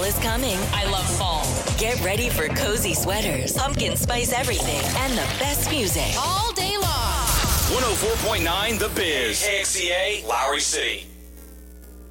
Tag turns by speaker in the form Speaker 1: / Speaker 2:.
Speaker 1: Fall is coming.
Speaker 2: I love fall.
Speaker 1: Get ready for cozy sweaters, pumpkin spice everything, and the best music.
Speaker 2: All day long.
Speaker 3: 104.9 The Biz. KXCA, Lowry City.